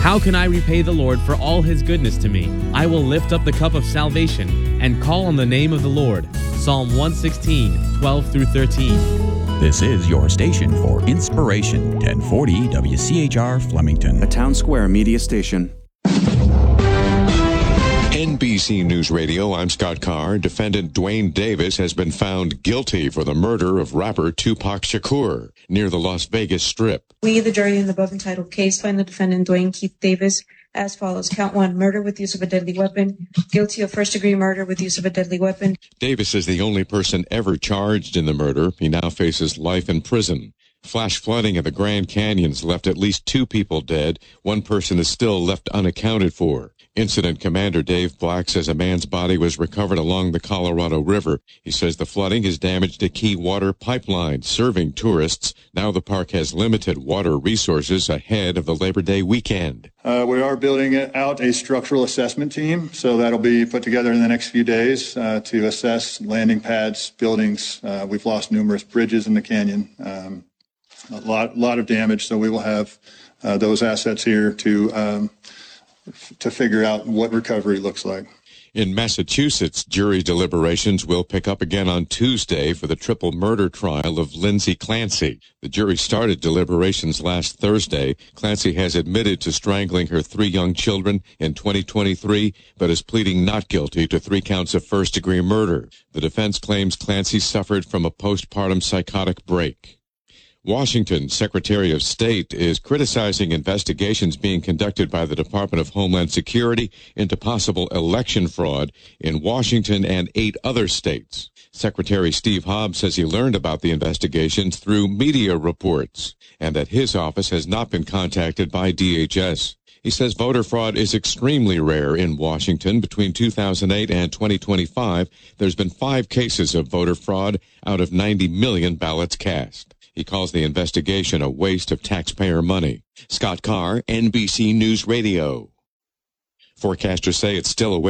How can I repay the Lord for all his goodness to me? I will lift up the cup of salvation and call on the name of the Lord. Psalm 116, 12 through 13. This is your station for inspiration, 1040 WCHR Flemington, a Town Square media station. NBC News Radio, I'm Scott Carr. Defendant Dwayne Davis has been found guilty for the murder of rapper Tupac Shakur near the Las Vegas Strip. We, the jury in the above entitled case, find the defendant Dwayne Keith Davis as follows. Count 1, murder with use of a deadly weapon. Guilty of first-degree murder with use of a deadly weapon. Davis is the only person ever charged in the murder. He now faces life in prison. Flash flooding in the Grand Canyons left at least 2 people dead. 1 person is still left unaccounted for. Incident Commander Dave Black says a man's body was recovered along the Colorado River. He says the flooding has damaged a key water pipeline serving tourists. Now the park has limited water resources ahead of the Labor Day weekend. We are building out a structural assessment team, so that'll be put together in the next few days to assess landing pads, buildings. We've lost numerous bridges in the canyon. A lot of damage, so we will have those assets here to figure out what recovery looks like. In Massachusetts, jury deliberations will pick up again on Tuesday for the triple murder trial of Lindsay Clancy. The jury started deliberations last Thursday. Clancy has admitted to strangling her 3 young children in 2023, but is pleading not guilty to 3 counts of first-degree murder. The defense claims Clancy suffered from a postpartum psychotic break. Washington Secretary of State is criticizing investigations being conducted by the Department of Homeland Security into possible election fraud in Washington and 8 other states. Secretary Steve Hobbs says he learned about the investigations through media reports and that his office has not been contacted by DHS. He says voter fraud is extremely rare in Washington. Between 2008 and 2025, there's been 5 cases of voter fraud out of 90 million ballots cast. He calls the investigation a waste of taxpayer money. Scott Carr, NBC News Radio. Forecasters say it's still a